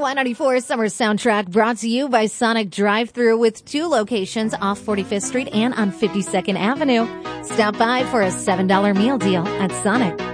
Y94 Summer Soundtrack brought to you by Sonic Drive-Thru with 2 locations off 45th Street and on 52nd Avenue. Stop by for a $7 meal deal at Sonic.